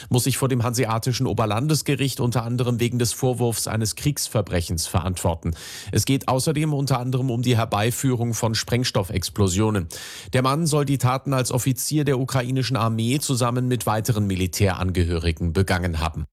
muss sich vor dem Hanseatischen Oberlandesgericht unter anderem wegen des Vorwurfs eines Kriegsverbrechens verantworten. Es geht außerdem unter anderem um die Herbeiführung von Sprengstoffexplosionen. Der Mann soll die Taten als Offizier der ukrainischen Armee zusammen mit weiteren Militärangehörigen begangen haben.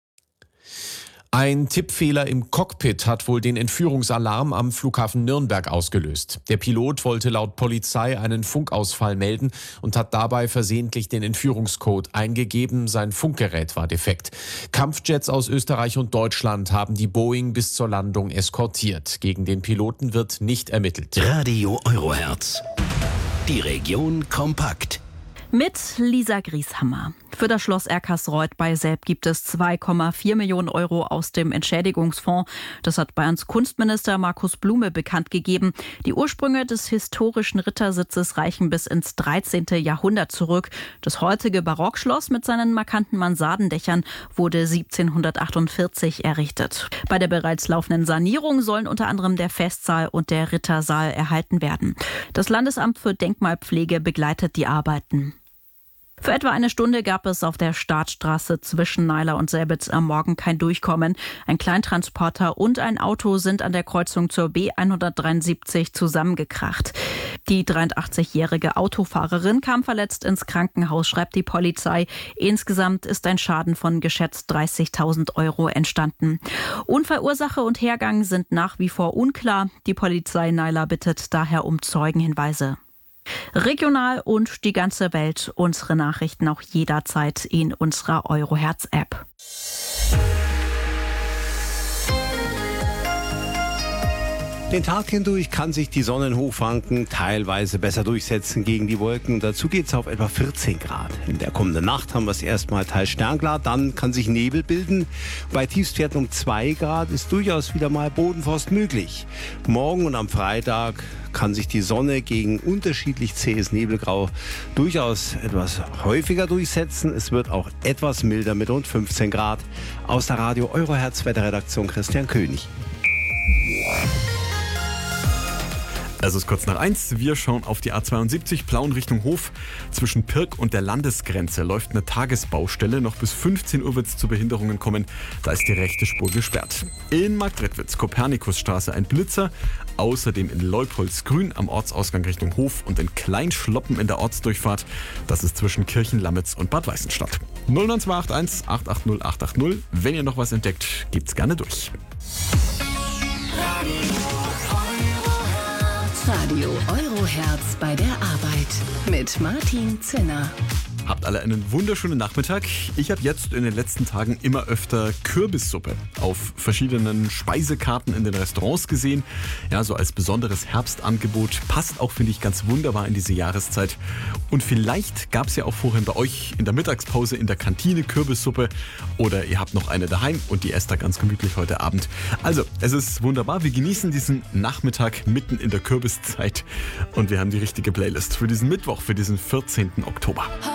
Ein Tippfehler im Cockpit hat wohl den Entführungsalarm am Flughafen Nürnberg ausgelöst. Der Pilot wollte laut Polizei einen Funkausfall melden und hat dabei versehentlich den Entführungscode eingegeben. Sein Funkgerät war defekt. Kampfjets aus Österreich und Deutschland haben die Boeing bis zur Landung eskortiert. Gegen den Piloten wird nicht ermittelt. Radio Eurohertz. Die Region kompakt. Mit Lisa Grieshammer. Für das Schloss Erkersreuth bei Selb gibt es 2,4 Millionen Euro aus dem Entschädigungsfonds. Das hat Bayerns Kunstminister Markus Blume bekannt gegeben. Die Ursprünge des historischen Rittersitzes reichen bis ins 13. Jahrhundert zurück. Das heutige Barockschloss mit seinen markanten Mansardendächern wurde 1748 errichtet. Bei der bereits laufenden Sanierung sollen unter anderem der Festsaal und der Rittersaal erhalten werden. Das Landesamt für Denkmalpflege begleitet die Arbeiten. Für etwa eine Stunde gab es auf der Startstraße zwischen Naila und Selbitz am Morgen kein Durchkommen. Ein Kleintransporter und ein Auto sind an der Kreuzung zur B173 zusammengekracht. Die 83-jährige Autofahrerin kam verletzt ins Krankenhaus, schreibt die Polizei. Insgesamt ist ein Schaden von geschätzt 30.000 Euro entstanden. Unfallursache und Hergang sind nach wie vor unklar. Die Polizei Naila bittet daher um Zeugenhinweise. Regional und die ganze Welt, unsere Nachrichten auch jederzeit in unserer Eurohertz-App. Den Tag hindurch kann sich die Sonnenhochfranken teilweise besser durchsetzen gegen die Wolken. Dazu geht es auf etwa 14 Grad. In der kommenden Nacht haben wir es erstmal teils sternklar, dann kann sich Nebel bilden. Bei Tiefstwerten um 2 Grad ist durchaus wieder mal Bodenfrost möglich. Morgen und am Freitag kann sich die Sonne gegen unterschiedlich zähes Nebelgrau durchaus etwas häufiger durchsetzen. Es wird auch etwas milder mit rund 15 Grad. Aus der Radio Eurohertz Wetterredaktion Christian König. Es ist kurz nach 1. Wir schauen auf die A72 Plauen Richtung Hof. Zwischen Pirk und der Landesgrenze läuft eine Tagesbaustelle. Noch bis 15 Uhr wird es zu Behinderungen kommen. Da ist die rechte Spur gesperrt. In Marktredwitz, Kopernikusstraße, ein Blitzer. Außerdem in Leupoldsgrün am Ortsausgang Richtung Hof und in Kleinschloppen in der Ortsdurchfahrt. Das ist zwischen Kirchenlamitz und Bad Weißenstadt. 09281 880 880. Wenn ihr noch was entdeckt, gebt's gerne durch. Radio Eurohertz bei der Arbeit mit Martin Zinner. Habt alle einen wunderschönen Nachmittag. Ich habe jetzt in den letzten Tagen immer öfter Kürbissuppe auf verschiedenen Speisekarten in den Restaurants gesehen. Ja, so als besonderes Herbstangebot. Passt auch, finde ich, ganz wunderbar in diese Jahreszeit. Und vielleicht gab es ja auch vorhin bei euch in der Mittagspause in der Kantine Kürbissuppe. Oder ihr habt noch eine daheim und die esst da ganz gemütlich heute Abend. Also, es ist wunderbar. Wir genießen diesen Nachmittag mitten in der Kürbiszeit. Und wir haben die richtige Playlist für diesen Mittwoch, für diesen 14. Oktober.